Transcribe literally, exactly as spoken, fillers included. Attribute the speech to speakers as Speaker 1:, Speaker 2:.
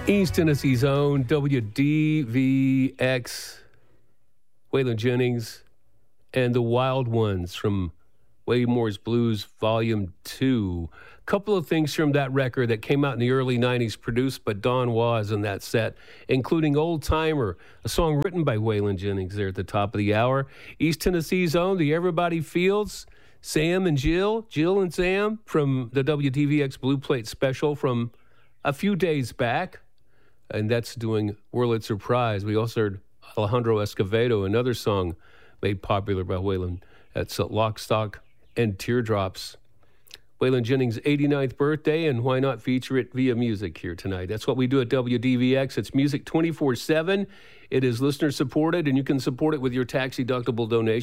Speaker 1: East Tennessee's own W D V X, Waylon Jennings, and the Wild Ones from Waymore's Blues Volume two. A couple of things from that record that came out in the early nineties, produced by Don Was in that set, including Old Timer, a song written by Waylon Jennings there at the top of the hour. East Tennessee's own, the Everybody Fields, Sam and Jill, Jill and Sam from the W D V X Blue Plate special from a few days back. And that's doing World Surprise. We also heard Alejandro Escovedo, another song made popular by Waylon. That's Lock, Stock, and Teardrops. Waylon Jennings' eighty-ninth birthday, and why not feature it via music here tonight? That's what we do at W D V X. It's music twenty-four seven. It is listener-supported, and you can support it with your tax-deductible donation.